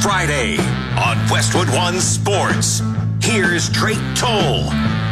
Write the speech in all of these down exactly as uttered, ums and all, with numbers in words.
Friday on Westwood One Sports. Here's Drake Toll.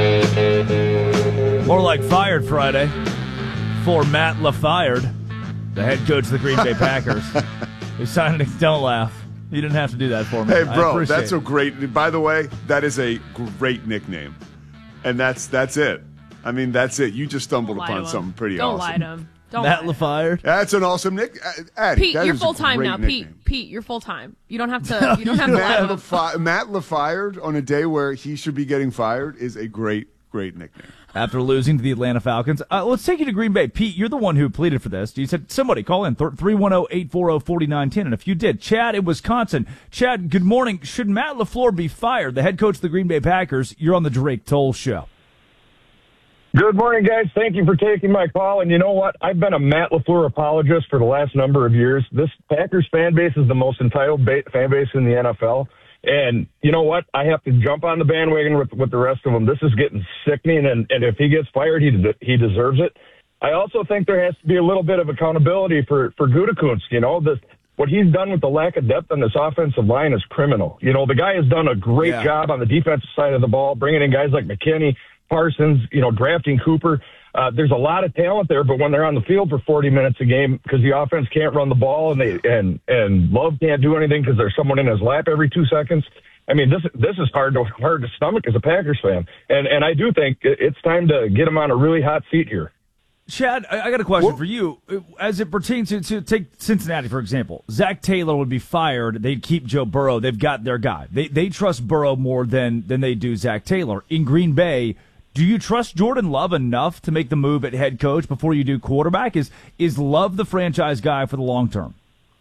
More like Fired Friday for Matt LaFired, the head coach of the Green Bay Packers. He signed it. Don't laugh. You didn't have to do that for me. Hey, bro, that's it. a great. By the way, that is a great nickname, and that's that's it. I mean, that's it. You just stumbled Don't upon something pretty Don't awesome. lie to him. Don't Matt lie to him. LaFired. That's an awesome nick. Uh, Addie, Pete, that you're is a full time great now. nickname. Pete, Pete, you're full time. You don't have to. You don't have to lie to Matt, him. LaFi- Matt LaFired on a day where he should be getting fired is a great, great nickname. After losing to the Atlanta Falcons. Uh, let's take you to Green Bay. Pete, you're the one who pleaded for this. You said, somebody call in, three one zero, eight four zero, four nine one zero. And if you did, Chad in Wisconsin. Chad, good morning. Should Matt LaFleur be fired, the head coach of the Green Bay Packers? You're on the Drake Toll Show. Good morning, guys. Thank you for taking my call. And you know what? I've been a Matt LaFleur apologist for the last number of years. This Packers fan base is the most entitled ba- fan base in the N F L. And you know what? I have to jump on the bandwagon with, with the rest of them. This is getting sickening, and, and if he gets fired, he he deserves it. I also think there has to be a little bit of accountability for, for Gutekunst. You know, this, what he's done with the lack of depth on this offensive line is criminal. You know, the guy has done a great Yeah. job on the defensive side of the ball, bringing in guys like McKinney, Parsons, you know, drafting Cooper. Uh, there's a lot of talent there, but when they're on the field for forty minutes a game because the offense can't run the ball and they and and Love can't do anything because there's someone in his lap every two seconds. I mean, this this is hard to hard to stomach as a Packers fan, and and I do think it's time to get him on a really hot seat here. Chad, I, I got a question Well, for you. As it pertains to, to take Cincinnati, for example, Zach Taylor would be fired. They'd keep Joe Burrow. They've got their guy. They they trust Burrow more than than they do Zach Taylor. In Green Bay, do you trust Jordan Love enough to make the move at head coach before you do quarterback? Is is Love the franchise guy for the long term?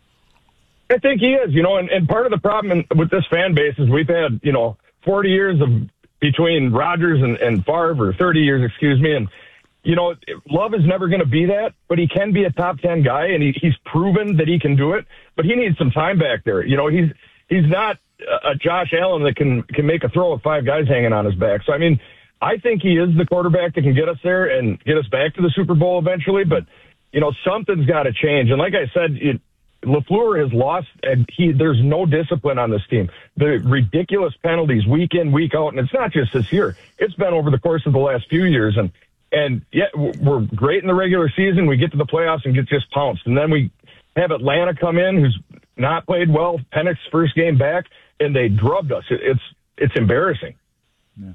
I think he is, you know, and, and part of the problem in, with this fan base is we've had, you know, forty years of between Rodgers and, and Favre, or thirty years, excuse me, and, you know, Love is never going to be that, but he can be a top ten guy, and he, he's proven that he can do it, but he needs some time back there. You know, he's he's not a Josh Allen that can, can make a throw with five guys hanging on his back. So, I mean, I think he is the quarterback that can get us there and get us back to the Super Bowl eventually, but, you know, something's got to change. And like I said, it, LaFleur has lost, and he there's no discipline on this team. The ridiculous penalties week in, week out, and it's not just this year. It's been over the course of the last few years. And, and yeah, we're great in the regular season. We get to the playoffs and get just pounced. And then we have Atlanta come in, who's not played well, Penix's first game back, and they drubbed us. It, it's it's embarrassing. Yeah.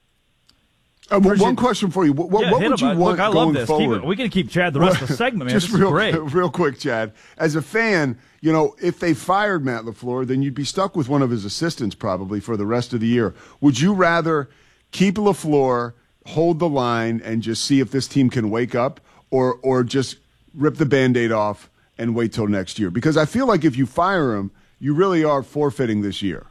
Uh, well, one question for you. What, what, Yeah, what hit would him. you I- want Look, I going love this. Keep forward? it, we can keep Chad the rest of the segment, man. Just this real, is great. real quick, Chad. As a fan, you know, if they fired Matt LaFleur, then you'd be stuck with one of his assistants probably for the rest of the year. Would you rather keep LaFleur, hold the line, and just see if this team can wake up, or or just rip the Band-Aid off and wait till next year? Because I feel like if you fire him, you really are forfeiting this year.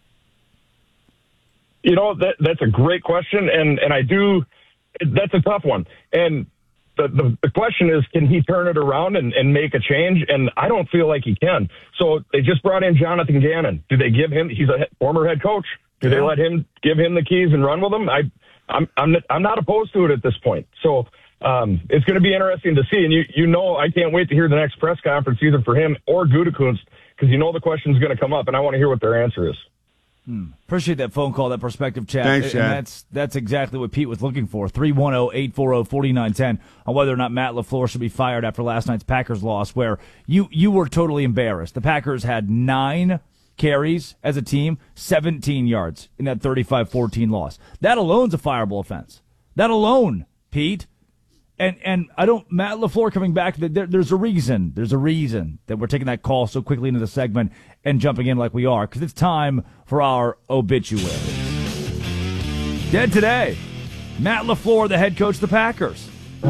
You know, that that's a great question, and, and I do – that's a tough one. And the, the the question is, can he turn it around and, and make a change? And I don't feel like he can. So they just brought in Jonathan Gannon. Do they give him – he's a former head coach. Do they let him give him the keys and run with them? I, I'm I'm I'm not opposed to it at this point. So um, it's going to be interesting to see. And you you know I can't wait to hear the next press conference either for him or Gutekunst, because you know the question's going to come up, and I want to hear what their answer is. Hmm. Appreciate that phone call, that perspective, Chad. Thanks, and Chad. that's that's exactly what Pete was looking for. three one zero, eight four zero, four nine one zero on whether or not Matt LaFleur should be fired after last night's Packers loss, where you, you were totally embarrassed. The Packers had nine carries as a team, seventeen yards in that thirty-five fourteen loss. That alone's a fireable offense. That alone, Pete. And and I don't, Matt LaFleur coming back, there, there's a reason, there's a reason that we're taking that call so quickly into the segment and jumping in like we are, because it's time for our obituary. Dead today, Matt LaFleur, the head coach of the Packers.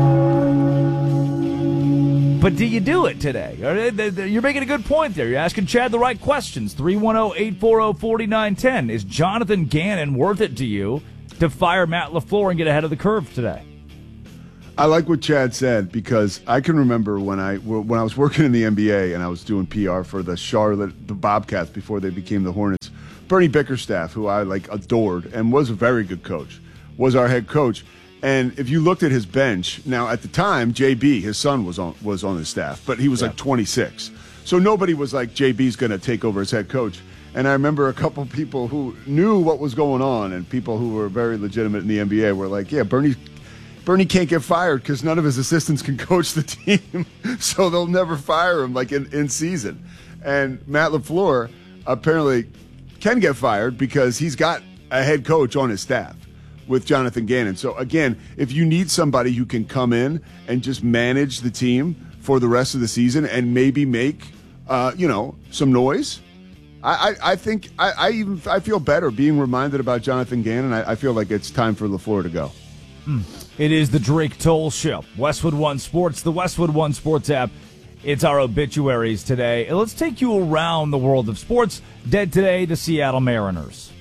But do you do it today? You're making a good point there. You're asking Chad the right questions. three one zero, eight four zero, four nine one zero. Is Jonathan Gannon worth it to you to fire Matt LaFleur and get ahead of the curve today? I like what Chad said, because I can remember when I when I was working in the N B A and I was doing P R for the Charlotte the Bobcats before they became the Hornets. Bernie Bickerstaff, who I like adored and was a very good coach, was our head coach. And if you looked at his bench, now at the time J B, his son, was on was on his staff, but he was Yeah. like twenty-six. So nobody was like, J B's going to take over as head coach. And I remember a couple people who knew what was going on, and people who were very legitimate in the N B A were like, yeah, Bernie Bernie can't get fired because none of his assistants can coach the team, so they'll never fire him like in, in season. And Matt LaFleur apparently can get fired because he's got a head coach on his staff with Jonathan Gannon. So, again, if you need somebody who can come in and just manage the team for the rest of the season and maybe make, uh, you know, some noise, I, I, I think I, I even I feel better being reminded about Jonathan Gannon. I, I feel like it's time for LaFleur to go. Mm. It is the Drake Toll Show. Westwood One Sports, the Westwood One Sports app. It's our obituaries today. And let's take you around the world of sports. Dead today, the Seattle Mariners.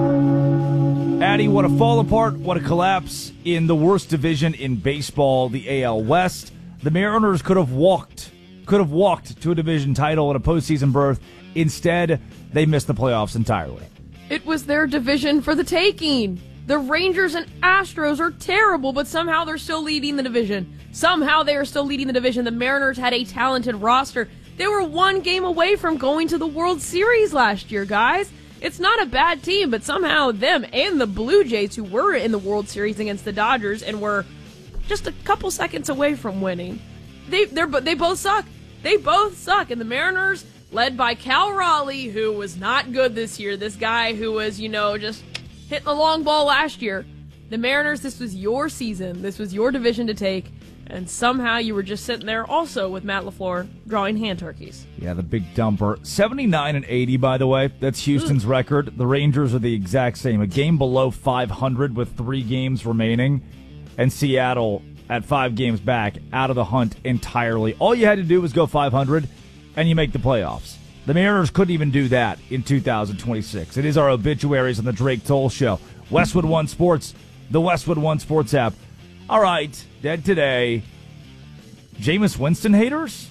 Addy, what a fall apart, what a collapse in the worst division in baseball, the A L West. The Mariners could have walked, could have walked to a division title and a postseason berth. Instead, they missed the playoffs entirely. It was their division for the taking. The Rangers and Astros are terrible, but somehow they're still leading the division. Somehow they are still leading the division. The Mariners had a talented roster. They were one game away from going to the World Series last year, guys. It's not a bad team, but somehow them and the Blue Jays, who were in the World Series against the Dodgers and were just a couple seconds away from winning, they they're they both suck. They both suck. And the Mariners, led by Cal Raleigh, who was not good this year, this guy who was, you know, just hitting the long ball last year. The Mariners, this was your season. This was your division to take. And somehow you were just sitting there also with Matt LaFleur drawing hand turkeys. Yeah, the big dumper. seventy-nine and eighty, by the way. That's Houston's Ugh. record. The Rangers are the exact same. A game below five hundred with three games remaining. And Seattle at five games back, out of the hunt entirely. All you had to do was go five hundred, and you make the playoffs. The Mariners couldn't even do that in two thousand twenty-six. It is our obituaries on the Drake Toll Show. Westwood One Sports, the Westwood One Sports app. All right, dead today. Jameis Winston haters?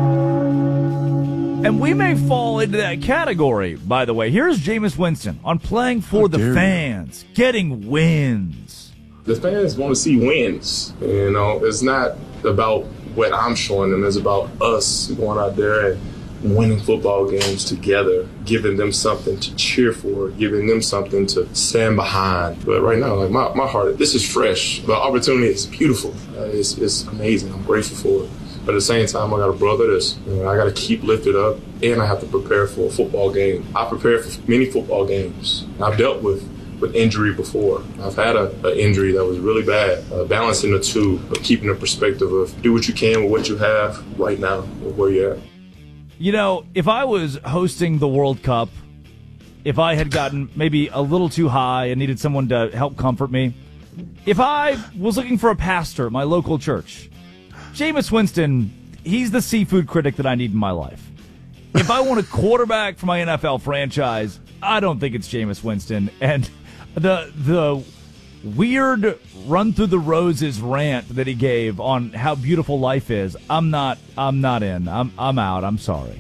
And we may fall into that category, by the way. Here's Jameis Winston on playing for the fans, getting wins. The fans want to see wins. You know, it's not about what I'm showing them. It's about us going out there and winning football games together, giving them something to cheer for, giving them something to stand behind. But right now, like my, my heart, this is fresh. The opportunity is beautiful. Uh, it's, it's amazing. I'm grateful for it. But at the same time, I got a brother that's, you know, I got to keep lifted up, and I have to prepare for a football game. I prepare for many football games. I've dealt with, with injury before. I've had a, a injury that was really bad. Uh, balancing the two, but keeping the perspective of do what you can with what you have right now, with where you're at. You know, if I was hosting the World Cup, if I had gotten maybe a little too high and needed someone to help comfort me, if I was looking for a pastor at my local church, Jameis Winston, he's the seafood critic that I need in my life. If I want a quarterback for my N F L franchise, I don't think it's Jameis Winston. And the the weird run through the roses rant that he gave on how beautiful life is, I'm not I'm not in. I'm I'm out. I'm sorry.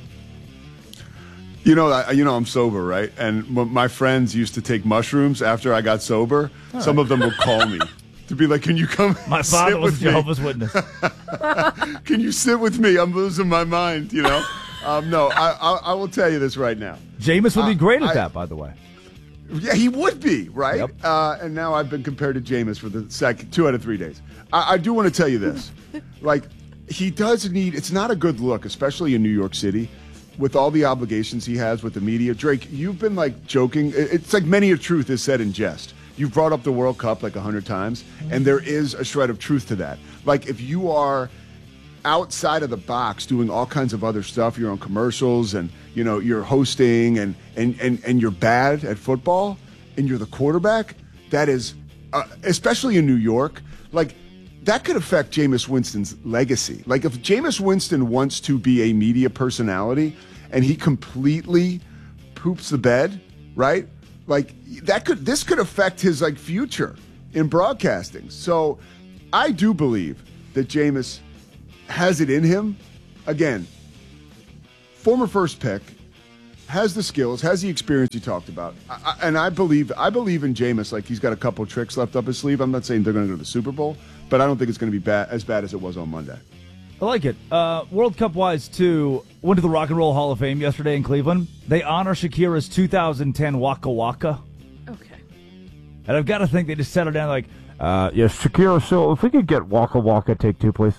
You know, I, you know, I'm sober, right? And my friends used to take mushrooms after I got sober. All Some right. of them would call me to be like, "Can you come?" My father sit was with Jehovah's me? Witness. Can you sit with me? I'm losing my mind. You know. Um, no, I, I I will tell you this right now. Jameis would be great at I, that, by the way. Yeah, he would be, right? Yep. Uh, and now I've been compared to Jameis for the second two out of three days. I, I do want to tell you this. Like, he does need, it's not a good look, especially in New York City, with all the obligations he has with the media. Drake, you've been, like, joking. It's like many a truth is said in jest. You've brought up the World Cup like a hundred times, and there is a shred of truth to that. Like, if you are outside of the box doing all kinds of other stuff, you're on commercials and, you know, you're hosting and, and, and, and you're bad at football and you're the quarterback, that is, uh, especially in New York, like, that could affect Jameis Winston's legacy. Like, if Jameis Winston wants to be a media personality and he completely poops the bed, right? Like, that could, this could affect his, like, future in broadcasting. So I do believe that Jameis has it in him. Again, former first pick, has the skills, has the experience you talked about. I, I, and I believe I believe in Jameis. Like, he's got a couple tricks left up his sleeve. I'm not saying they're going to go to the Super Bowl, but I don't think it's going to be bad, as bad as it was on Monday. I like it. Uh, World Cup wise, too, went to the Rock and Roll Hall of Fame yesterday in Cleveland. They honor Shakira's two thousand ten Waka Waka. Okay. And I've got to think they just settled down like, uh, yes, Shakira, so if we could get Waka Waka, take two, please.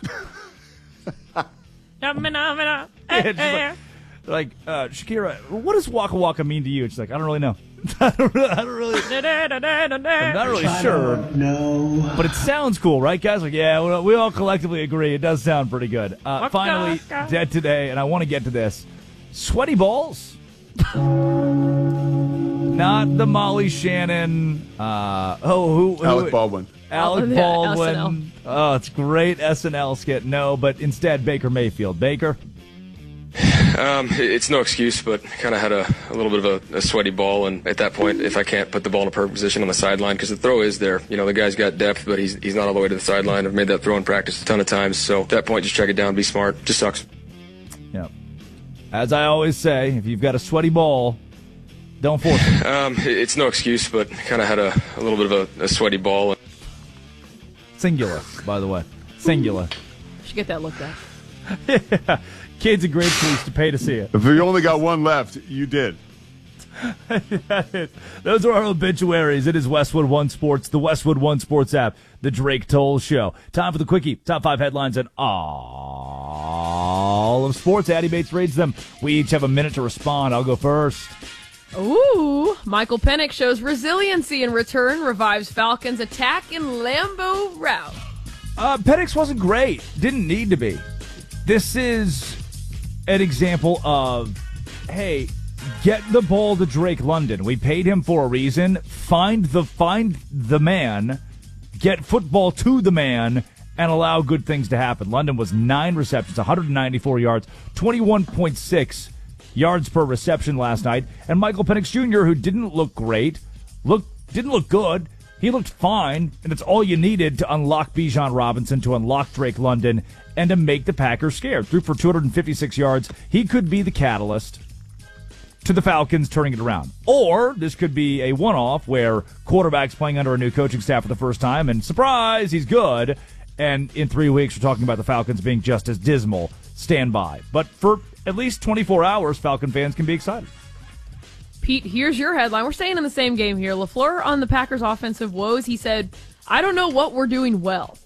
Yeah, it's like, like uh, Shakira, what does Waka Waka mean to you? She's like, I don't really know. I don't really, I don't really I'm not really sure. No. But it sounds cool, right, guys? Like, yeah, we, we all collectively agree. It does sound pretty good. Uh, finally, dead today, and I want to get to this. Sweaty balls? Not the Molly Shannon. Uh, oh, who, who? Alec Baldwin. Alec Oh, yeah, Baldwin. S N L. Oh, it's great S N L skit. No, but instead Baker Mayfield. Baker? Um, it's no excuse, but kind of had a, a little bit of a, a sweaty ball, and at that point, if I can't put the ball in a perfect position on the sideline, because the throw is there, you know, the guy's got depth, but he's he's not all the way to the sideline. I've made that throw in practice a ton of times, so at that point, just check it down, be smart. Just sucks. Yeah. As I always say, if you've got a sweaty ball, don't force it. Um, it's no excuse, but kind of had a, a little bit of a, a sweaty ball. Singular, by the way. Singular. Should get that looked at. Yeah. Kids and grade schools to pay to see it. If we only got one left, you did. Those are our obituaries. It is Westwood One Sports, the Westwood One Sports app, the Drake Toll Show. Time for the quickie. Top five headlines and all of sports. Addy Bates reads them. We each have a minute to respond. I'll go first. Ooh, Michael Penix shows resiliency in return, revives Falcons' attack in Lambeau rout. Uh, Penix wasn't great. Didn't need to be. This is an example of, hey, get the ball to Drake London. We paid him for a reason. Find the find the man, get football to the man, and allow good things to happen. London was nine receptions, one hundred ninety-four yards, twenty-one point six yards per reception last night. And Michael Penix Junior, who didn't look great, looked didn't look good. He looked fine, and it's all you needed to unlock Bijan Robinson, to unlock Drake London, and to make the Packers scared. Threw for two hundred fifty-six yards. He could be the catalyst to the Falcons turning it around. Or this could be a one-off where quarterback's playing under a new coaching staff for the first time, and surprise, he's good. And in three weeks, we're talking about the Falcons being just as dismal. Stand by. But for at least twenty-four hours, Falcon fans can be excited. Pete, here's your headline. We're staying in the same game here. LaFleur on the Packers' offensive woes. He said, I don't know what we're doing well.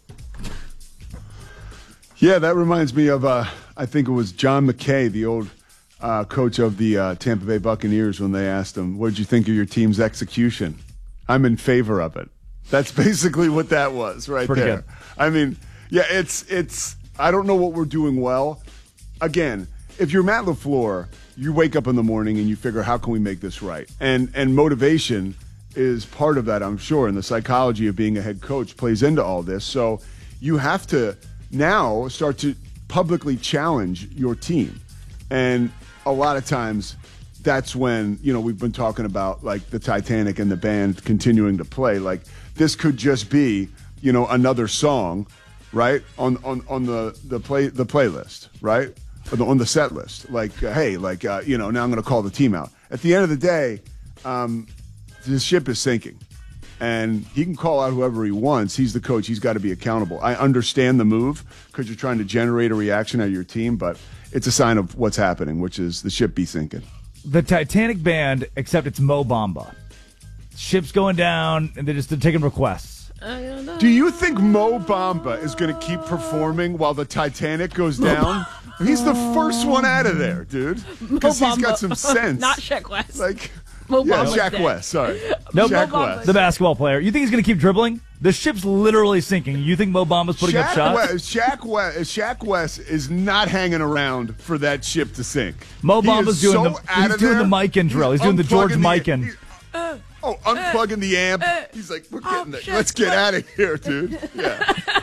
Yeah, that reminds me of, uh, I think it was John McKay, the old uh, coach of the uh, Tampa Bay Buccaneers, when they asked him, what did you think of your team's execution? I'm in favor of it. That's basically what that was right Pretty there. good. I mean, yeah, it's, it's, I don't know what we're doing well. Again, if you're Matt LaFleur, you wake up in the morning and you figure, how can we make this right? And and motivation is part of that, I'm sure, and the psychology of being a head coach plays into all this. So you have to now start to publicly challenge your team. And a lot of times that's when, you know, we've been talking about like the Titanic and the band continuing to play. Like this could just be, you know, another song, right? On on, on the, the play the playlist, right? Or the, on the set list. Like, uh, hey, like, uh, you know, now I'm going to call the team out. At the end of the day, um, the ship is sinking. And he can call out whoever he wants. He's the coach. He's got to be accountable. I understand the move because you're trying to generate a reaction out of your team, but it's a sign of what's happening, which is the ship be sinking. The Titanic band, except it's Mo Bamba. Ship's going down, and they're just they're taking requests. I don't know. Do you think Mo Bamba is going to keep performing while the Titanic goes down? He's the first one out of there, dude. Because he's got some sense. Not Shaq West. Like, Mo yeah, Bamba's Shaq dead. West. Sorry, Nope. Shaq Mo Bamba. West. The basketball player. You think he's going to keep dribbling? The ship's literally sinking. You think Mo Bamba's putting up Shaq shots? West, Shaq West, Shaq West is not hanging around for that ship to sink. Mo He Bamba's is doing so the out he's of doing there. the Mikan drill. He's doing the George Unplugging the- Mikan. he- Oh, unplugging the amp. He's like, we're getting the, let's get out of here, dude. Yeah.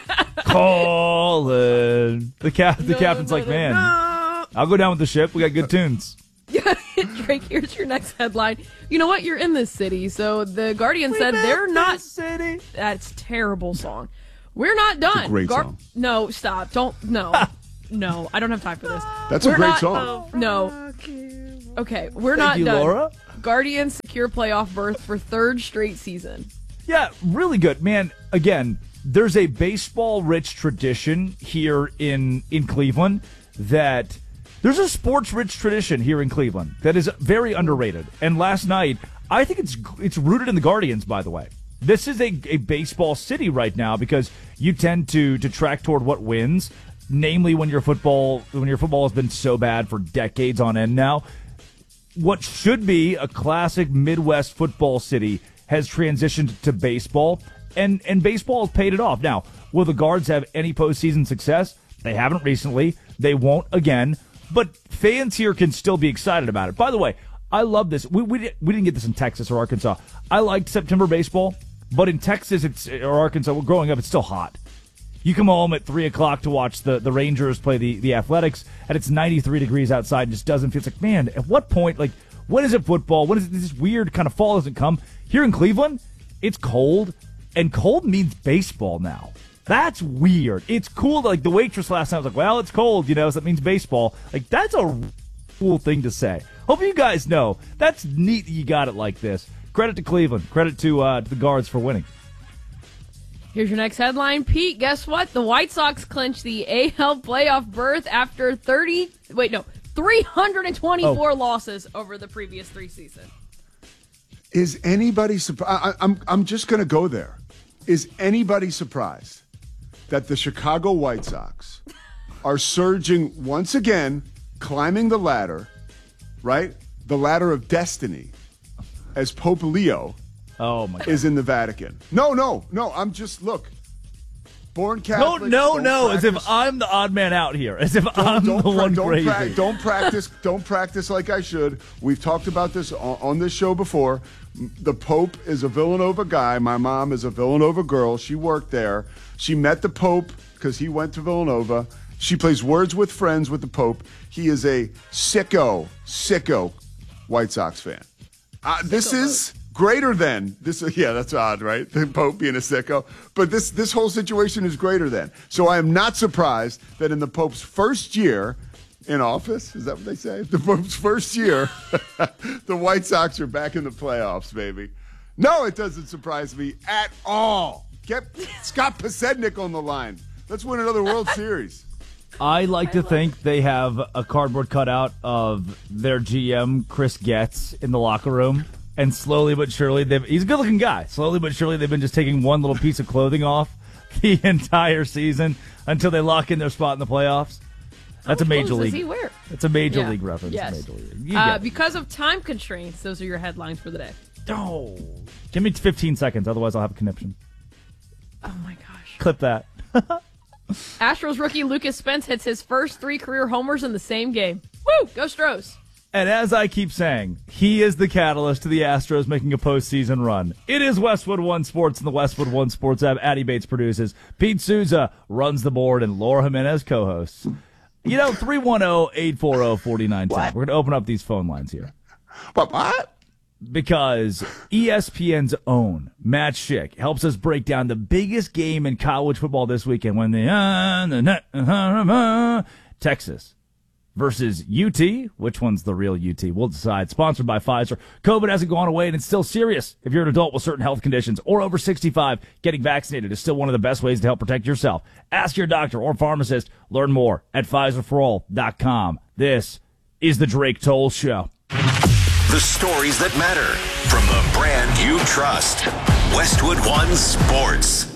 Colin. The cap. The No, captain's no, like, no, man, no. I'll go down with the ship. We got good tunes. Drake, here's your next headline. You know what? You're in this city. So the Guardian said they're not. City. That's a terrible song. We're not done. great song. No, stop. Don't. No. No, I don't have time for this. That's a We're great not- song. No. Okay, we're Thank not you, done. Laura. Guardians secure playoff berth for third straight season. Yeah, really good, man. Again, there's a baseball-rich tradition here in, in Cleveland that there's a sports-rich tradition here in Cleveland that is very underrated. And last night, I think it's it's rooted in the Guardians, by the way. This is a, a baseball city right now because you tend to to track toward what wins, namely when your football when your football has been so bad for decades on end now. What should be a classic Midwest football city has transitioned to baseball, and, and baseball has paid it off. Now, will the Guards have any postseason success? They haven't recently. They won't again. But fans here can still be excited about it. By the way, I love this. We we, we didn't get this in Texas or Arkansas. I liked September baseball, but in Texas it's or Arkansas, well, growing up, it's still hot. You come home at three o'clock to watch the, the Rangers play the, the Athletics, and it's ninety-three degrees outside and just doesn't feel it's like, man, at what point, like, when is it football? When is it, this weird kind of fall doesn't come? Here in Cleveland, it's cold, and cold means baseball now. That's weird. It's cool. Like, the waitress last night was like, well, it's cold, you know, so that means baseball. Like, that's a cool thing to say. Hope you guys know. That's neat that you got it like this. Credit to Cleveland. Credit to, uh, to the Guards for winning. Here's your next headline. Pete, guess what? The White Sox clinched the A L playoff berth after thirty, wait, no, three hundred twenty-four oh. losses over the previous three seasons. Is anybody surprised? I'm, I'm just going to go there. Is anybody surprised that the Chicago White Sox are surging once again, climbing the ladder, right? The ladder of destiny, as Pope Leo Oh my God. is in the Vatican. No, no, no. I'm just, look, born Catholic. No, no, no. Practice. As if I'm the odd man out here. As if don't, I'm don't the pra- one don't crazy. Pra- don't practice. Don't practice like I should. We've talked about this on, on this show before. The Pope is a Villanova guy. My mom is a Villanova girl. She worked there. She met the Pope because he went to Villanova. She plays Words with Friends with the Pope. He is a sicko, sicko White Sox fan. Uh, this is greater than this. Yeah, that's odd, right? The Pope being a sicko, but this this whole situation is greater than. So I am not surprised that in the Pope's first year in office, is that what they say? The Pope's first year, the White Sox are back in the playoffs, baby. No, it doesn't surprise me at all. Get Scott Pasednik on the line. Let's win another World Series. I like to think they have a cardboard cutout of their G M, Chris Getz, in the locker room. And slowly but surely, they've, he's a good-looking guy. Slowly but surely, they've been just taking one little piece of clothing off the entire season until they lock in their spot in the playoffs. That's a major league. Does he wear? That's a major yeah. league reference. Yes. Major league. Uh, because of time constraints, those are your headlines for the day. Oh, give me fifteen seconds, otherwise I'll have a conniption. Oh my gosh! Clip that. Astros rookie Lucas Spence hits his first three career homers in the same game. Woo! Go Stros! And as I keep saying, he is the catalyst to the Astros making a postseason run. It is Westwood One Sports and the Westwood One Sports app. Addie Bates produces. Pete Souza runs the board, and Laura Jimenez co-hosts. You know, three one zero, eight four zero, four nine one zero. We're going to open up these phone lines here. What? What? Because E S P N's own Matt Schick helps us break down the biggest game in college football this weekend when the, uh, the uh, uh, Texas versus U T. Which one's the real U T? We'll decide. Sponsored by Pfizer. COVID hasn't gone away, and it's still serious. If you're an adult with certain health conditions or over sixty-five, getting vaccinated is still one of the best ways to help protect yourself. Ask your doctor or pharmacist. Learn more at Pfizer For All dot com. This is the Drake Toll Show. The stories that matter from the brand you trust. Westwood One Sports.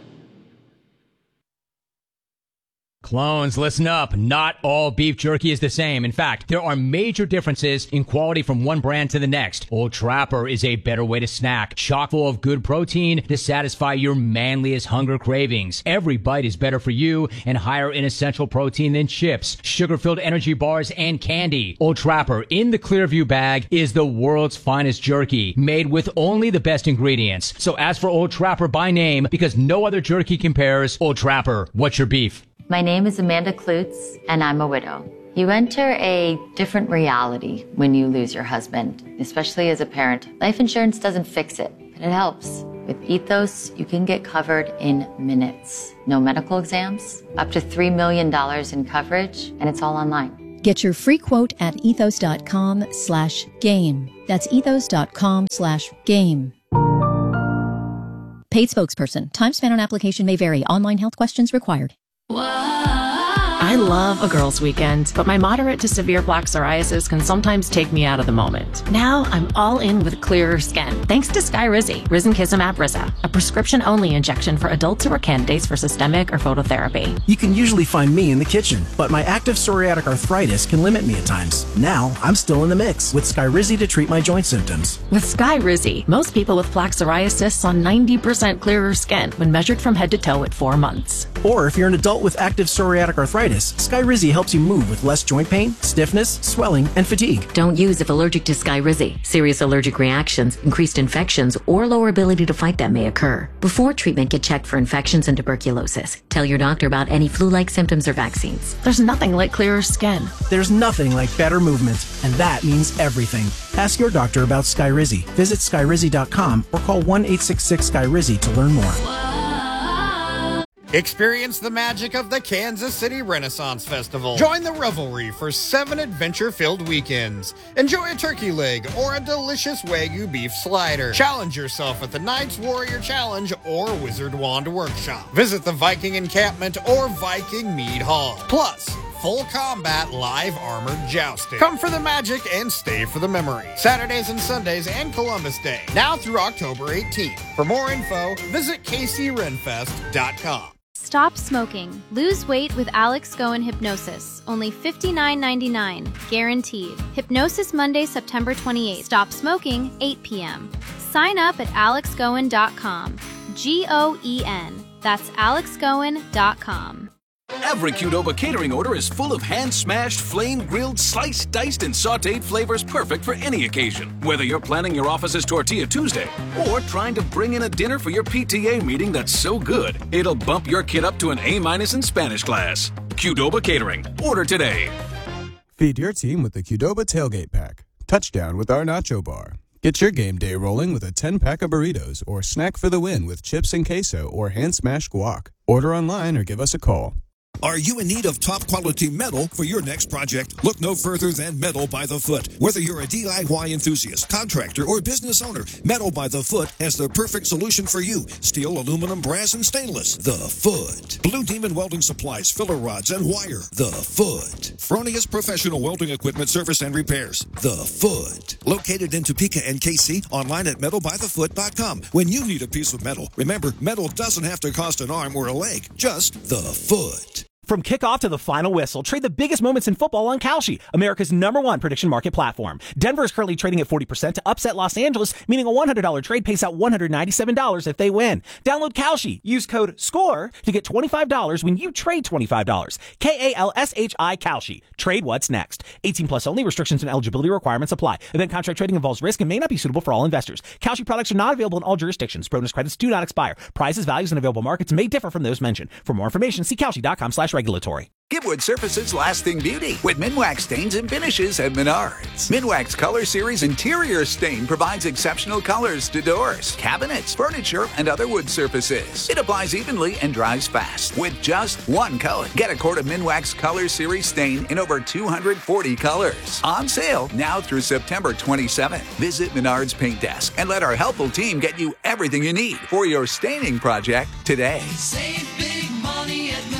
Clones, listen up. Not all beef jerky is the same. In fact, there are major differences in quality from one brand to the next. Old Trapper is a better way to snack, chock full of good protein to satisfy your manliest hunger cravings. Every bite is better for you and higher in essential protein than chips, sugar-filled energy bars, and candy. Old Trapper in the Clearview bag is the world's finest jerky, made with only the best ingredients. So ask for Old Trapper by name because no other jerky compares. Old Trapper, what's your beef? My name is Amanda Klutz, and I'm a widow. You enter a different reality when you lose your husband, especially as a parent. Life insurance doesn't fix it, but it helps. With Ethos, you can get covered in minutes. No medical exams, up to three million dollars in coverage, and it's all online. Get your free quote at ethos.com slash game. That's ethos.com slash game. Paid spokesperson. Time spent on application may vary. Online health questions required. I love a girls' weekend, but my moderate to severe plaque psoriasis can sometimes take me out of the moment. Now I'm all in with clearer skin, thanks to Skyrizi, Risankizumab Riza, a prescription-only injection for adults who are candidates for systemic or phototherapy. You can usually find me in the kitchen, but my active psoriatic arthritis can limit me at times. Now I'm still in the mix with Skyrizi to treat my joint symptoms. With Skyrizi, most people with plaque psoriasis saw ninety percent clearer skin when measured from head to toe at four months. Or if you're an adult with active psoriatic arthritis, Skyrizi helps you move with less joint pain, stiffness, swelling, and fatigue. Don't use if allergic to Skyrizi. Serious allergic reactions, increased infections, or lower ability to fight them may occur. Before treatment, get checked for infections and tuberculosis. Tell your doctor about any flu-like symptoms or vaccines. There's nothing like clearer skin. There's nothing like better movement, and that means everything. Ask your doctor about Skyrizi. Visit Skyrizi dot com or call one eight six six Skyrizi to learn more. Experience the magic of the Kansas City Renaissance Festival. Join the revelry for seven adventure-filled weekends. Enjoy a turkey leg or a delicious Wagyu beef slider. Challenge yourself at the Knights Warrior Challenge or Wizard Wand Workshop. Visit the Viking Encampment or Viking Mead Hall. Plus, full combat live armored jousting. Come for the magic and stay for the memory. Saturdays and Sundays and Columbus Day. Now through October eighteenth. For more info, visit K C Renfest dot com. Stop smoking. Lose weight with Alex Goen Hypnosis. Only fifty-nine ninety-nine. Guaranteed. Hypnosis Monday, September twenty-eighth. Stop smoking, eight p.m. Sign up at alex goen dot com. G O E N. That's alex goen dot com. Every Qdoba catering order is full of hand-smashed, flame-grilled, sliced, diced, and sautéed flavors perfect for any occasion. Whether you're planning your office's Tortilla Tuesday or trying to bring in a dinner for your P T A meeting that's so good, it'll bump your kid up to an A-minus in Spanish class. Qdoba Catering. Order today. Feed your team with the Qdoba Tailgate Pack. Touchdown with our Nacho Bar. Get your game day rolling with a ten-pack of burritos or snack for the win with chips and queso or hand-smashed guac. Order online or give us a call. Are you in need of top-quality metal for your next project? Look no further than Metal by the Foot. Whether you're a D I Y enthusiast, contractor, or business owner, Metal by the Foot has the perfect solution for you. Steel, aluminum, brass, and stainless. The Foot. Blue Demon Welding Supplies, filler rods, and wire. The Foot. Fronius Professional Welding Equipment Service and Repairs. The Foot. Located in Topeka and K C, online at metal by the foot dot com. When you need a piece of metal, remember, metal doesn't have to cost an arm or a leg. Just The Foot. From kickoff to the final whistle, trade the biggest moments in football on Kalshi, America's number one prediction market platform. Denver is currently trading at forty percent to upset Los Angeles, meaning a one hundred dollars trade pays out one hundred ninety-seven dollars if they win. Download Kalshi. Use code SCORE to get twenty-five dollars when you trade twenty-five dollars. K A L S H I Kalshi. Trade what's next. eighteen plus only. Restrictions and eligibility requirements apply. Event contract trading involves risk and may not be suitable for all investors. Kalshi products are not available in all jurisdictions. Bonus credits do not expire. Prizes, values, and available markets may differ from those mentioned. For more information, see Kalshi dot com slash regulatory. Give wood surfaces lasting beauty with Minwax stains and finishes at Menards. Minwax Color Series Interior Stain provides exceptional colors to doors, cabinets, furniture, and other wood surfaces. It applies evenly and dries fast with just one coat. Get a quart of Minwax Color Series Stain in over two hundred forty colors. On sale now through September twenty-seventh. Visit Menards Paint Desk and let our helpful team get you everything you need for your staining project today. Save big money at Menards.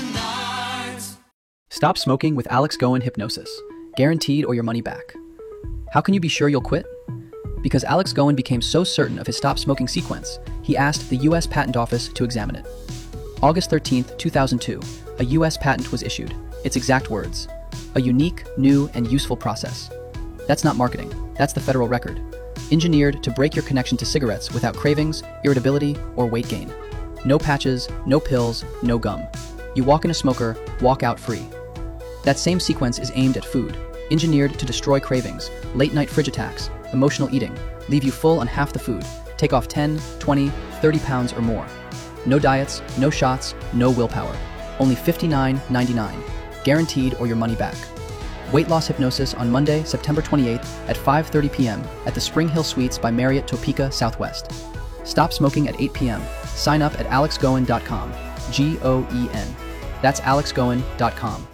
Stop smoking with Alex Goen Hypnosis. Guaranteed or your money back. How can you be sure you'll quit? Because Alex Goen became so certain of his stop smoking sequence, he asked the U S Patent Office to examine it. August thirteenth, two thousand two, a U S patent was issued. Its exact words: a unique, new, and useful process. That's not marketing. That's the federal record. Engineered to break your connection to cigarettes without cravings, irritability, or weight gain. No patches, no pills, no gum. You walk in a smoker, walk out free. That same sequence is aimed at food, engineered to destroy cravings, late-night fridge attacks, emotional eating, leave you full on half the food, take off ten, twenty, thirty pounds or more. No diets, no shots, no willpower. Only fifty-nine ninety-nine. Guaranteed or your money back. Weight loss hypnosis on Monday, September twenty-eighth at five thirty p.m. at the Spring Hill Suites by Marriott Topeka Southwest. Stop smoking at eight p.m. Sign up at alex goen dot com. G O E N. That's alex goen dot com.